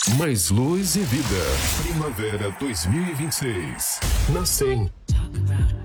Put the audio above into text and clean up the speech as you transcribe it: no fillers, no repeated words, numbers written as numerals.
Mais luz e vida. Primavera 2026. Na 100.